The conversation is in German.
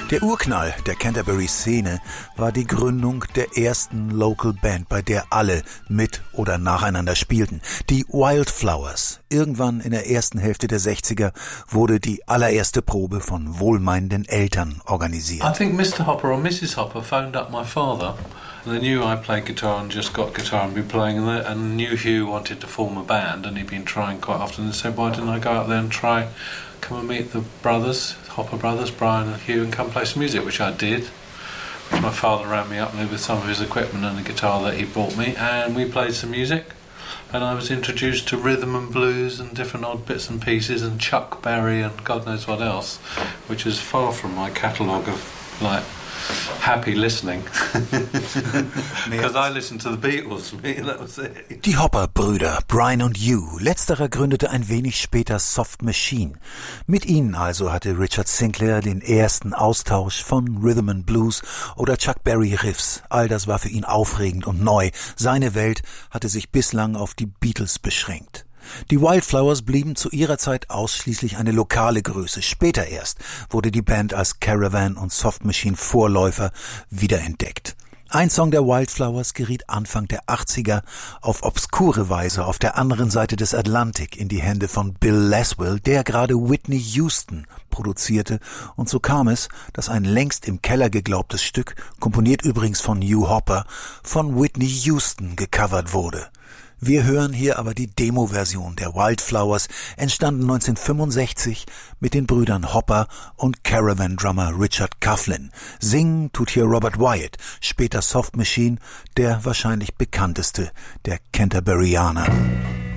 Der Urknall der Canterbury-Szene war die Gründung der ersten Local Band, bei der alle mit oder nacheinander spielten. Die Wildflowers. Irgendwann in der ersten Hälfte der 60er wurde die allererste Probe von wohlmeinenden Eltern organisiert. I think Mr. Hopper or Mrs. Hopper phoned up my father. They knew I played guitar and just got guitar and been playing and knew Hugh wanted to form a band and he'd been trying quite often and said, why didn't I go out there and come and meet the brothers, Hopper brothers, Brian and Hugh, and come play some music, which I did. Which my father ran me up there with some of his equipment and the guitar that he bought me, and we played some music. And I was introduced to rhythm and blues and different odd bits and pieces and Chuck Berry and God knows what else, which is far from my catalogue of like happy listening. Because I listened to the Beatles, that was it. Die Hopper-Brüder, Brian und Hugh. Letzterer gründete ein wenig später Soft Machine. Mit ihnen also hatte Richard Sinclair den ersten Austausch von Rhythm and Blues oder Chuck Berry Riffs. All das war für ihn aufregend und neu. Seine Welt hatte sich bislang auf die Beatles beschränkt. Die Wildflowers blieben zu ihrer Zeit ausschließlich eine lokale Größe. Später erst wurde die Band als Caravan und Soft Machine Vorläufer wiederentdeckt. Ein Song der Wildflowers geriet Anfang der 80er auf obskure Weise auf der anderen Seite des Atlantik in die Hände von Bill Laswell, der gerade Whitney Houston produzierte, und so kam es, dass ein längst im Keller geglaubtes Stück, komponiert übrigens von Hugh Hopper, von Whitney Houston gecovert wurde. Wir hören hier aber die Demo-Version der Wildflowers, entstanden 1965 mit den Brüdern Hopper und Caravan-Drummer Richard Coughlan. Singen tut hier Robert Wyatt, später Soft Machine, der wahrscheinlich bekannteste der Canterburyaner.